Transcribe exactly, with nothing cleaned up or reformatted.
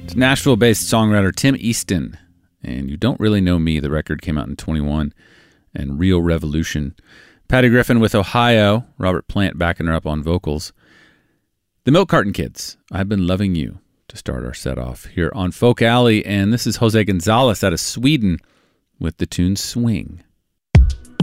It's Nashville-based songwriter Tim Easton, and You Don't Really Know Me. The record came out in twenty-one, and Real Revolution. Patty Griffin with Ohio, Robert Plant backing her up on vocals. The Milk Carton Kids, I've Been Loving You, to start our set off here on Folk Alley, and this is Jose Gonzalez out of Sweden with the tune Swing.